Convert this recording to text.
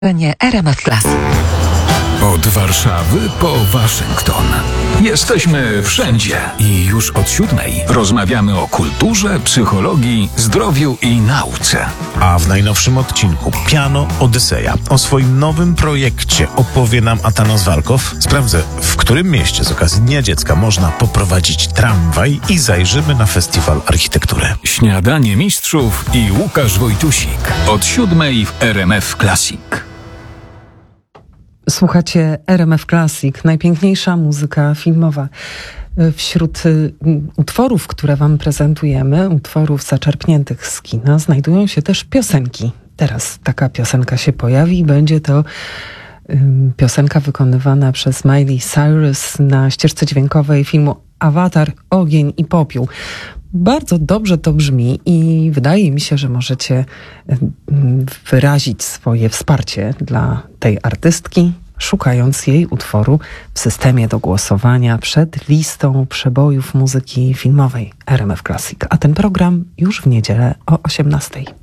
RMF Classic. Od Warszawy po Waszyngton. Jesteśmy wszędzie i już od 7:00 rozmawiamy o kulturze, psychologii, zdrowiu i nauce. A w najnowszym odcinku Piano Odyseja o swoim nowym projekcie opowie nam Atanas Walkow. Sprawdzę, w którym mieście z okazji Dnia Dziecka można poprowadzić tramwaj i zajrzymy na festiwal architektury. Śniadanie mistrzów i Łukasz Wojtusik. Od 7:00 w RMF Classic. Słuchacie RMF Classic, najpiękniejsza muzyka filmowa. Wśród utworów, które wam prezentujemy, utworów zaczerpniętych z kina, znajdują się też piosenki. Teraz taka piosenka się pojawi i będzie to piosenka wykonywana przez Miley Cyrus na ścieżce dźwiękowej filmu Awatar, Ogień i Popiół. Bardzo dobrze to brzmi i wydaje mi się, że możecie wyrazić swoje wsparcie dla tej artystki, szukając jej utworu w systemie do głosowania przed listą przebojów muzyki filmowej RMF Classic. A ten program już w niedzielę o 18:00.